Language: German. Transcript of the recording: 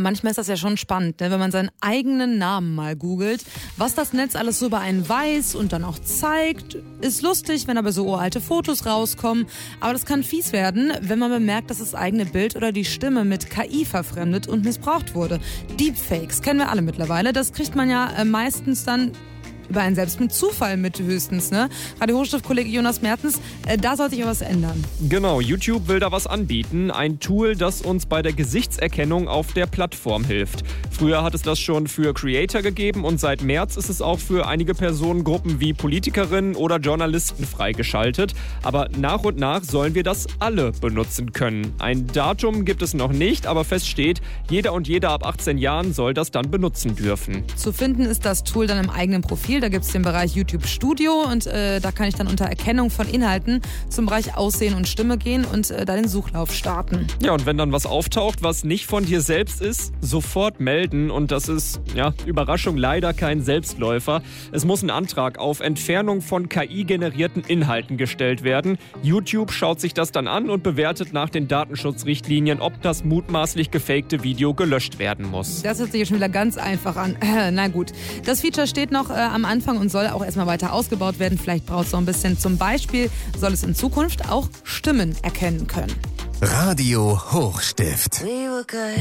Manchmal ist das ja schon spannend, ne? Wenn man seinen eigenen Namen mal googelt. Was das Netz alles so über einen weiß und dann auch zeigt, ist lustig, wenn aber so uralte Fotos rauskommen. Aber das kann fies werden, wenn man bemerkt, dass das eigene Bild oder die Stimme mit KI verfremdet und missbraucht wurde. Deepfakes kennen wir alle mittlerweile. Das kriegt man ja meistens dann über einen selbst mit Zufall mit höchstens, ne? Radio Hochstift-Kollege Jonas Mertens, da soll sich ja was ändern. Genau, YouTube will da was anbieten. Ein Tool, das uns bei der Gesichtserkennung auf der Plattform hilft. Früher hat es das schon für Creator gegeben und seit März ist es auch für einige Personengruppen wie Politikerinnen oder Journalisten freigeschaltet. Aber nach und nach sollen wir das alle benutzen können. Ein Datum gibt es noch nicht, aber fest steht, jeder und jede ab 18 Jahren soll das dann benutzen dürfen. Zu finden ist das Tool dann im eigenen Profil. Da gibt es den Bereich YouTube Studio und da kann ich dann unter Erkennung von Inhalten zum Bereich Aussehen und Stimme gehen und da den Suchlauf starten. Ja, und wenn dann was auftaucht, was nicht von dir selbst ist, sofort melden. Und das ist, ja, Überraschung, leider kein Selbstläufer. Es muss ein Antrag auf Entfernung von KI-generierten Inhalten gestellt werden. YouTube schaut sich das dann an und bewertet nach den Datenschutzrichtlinien, ob das mutmaßlich gefakte Video gelöscht werden muss. Das hört sich ja schon wieder ganz einfach an. Na gut. Das Feature steht noch am Anfang und soll auch erstmal weiter ausgebaut werden. Vielleicht braucht es noch ein bisschen. Zum Beispiel soll es in Zukunft auch Stimmen erkennen können. Radio Hochstift.